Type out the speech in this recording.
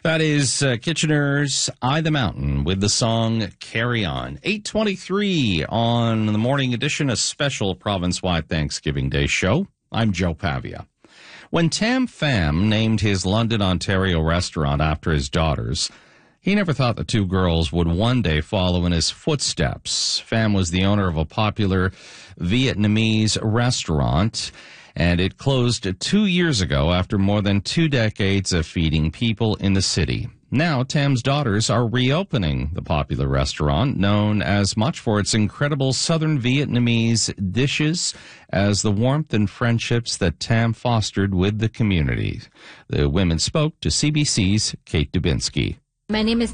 That is Kitchener's Eye the Mountain with the song Carry On. 8:23 on the morning edition, a special province-wide Thanksgiving Day show. I'm Joe Pavia. When Tam Pham named his London, Ontario restaurant after his daughters, he never thought the two girls would one day follow in his footsteps. Pham was the owner of a popular Vietnamese restaurant, and it closed 2 years ago after more than 2 decades of feeding people in the city. Now, Tam's daughters are reopening the popular restaurant, known as much for its incredible southern Vietnamese dishes as the warmth and friendships that Tam fostered with the community. The women spoke to CBC's Kate Dubinsky. My name is